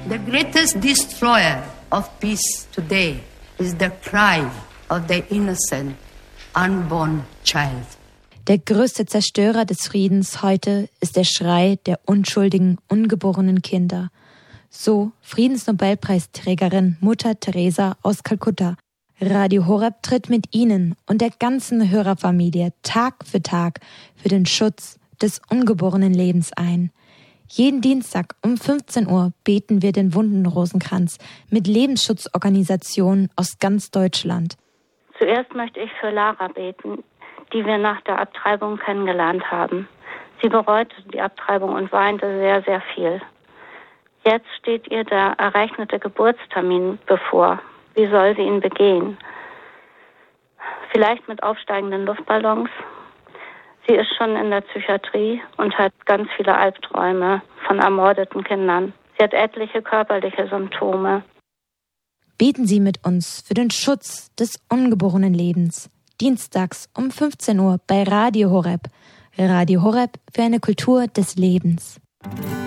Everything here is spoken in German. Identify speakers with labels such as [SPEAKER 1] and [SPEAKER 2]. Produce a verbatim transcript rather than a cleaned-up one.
[SPEAKER 1] The greatest destroyer of peace today is the cry of the innocent, unborn child.
[SPEAKER 2] Der größte Zerstörer des Friedens heute ist der Schrei der unschuldigen, ungeborenen Kinder. So Friedensnobelpreisträgerin Mutter Teresa aus Kalkutta. Radio Horeb tritt mit Ihnen und der ganzen Hörerfamilie Tag für Tag für den Schutz des ungeborenen Lebens ein. Jeden Dienstag um fünfzehn Uhr beten wir den Wundenrosenkranz mit Lebensschutzorganisationen aus ganz Deutschland.
[SPEAKER 3] Zuerst möchte ich für Lara beten, die wir nach der Abtreibung kennengelernt haben. Sie bereute die Abtreibung und weinte sehr, sehr viel. Jetzt steht ihr der errechnete Geburtstermin bevor. Wie soll sie ihn begehen? Vielleicht mit aufsteigenden Luftballons? Sie ist schon in der Psychiatrie und hat ganz viele Albträume von ermordeten Kindern. Sie hat etliche körperliche Symptome.
[SPEAKER 2] Beten Sie mit uns für den Schutz des ungeborenen Lebens. Dienstags um fünfzehn Uhr bei Radio Horeb. Radio Horeb für eine Kultur des Lebens.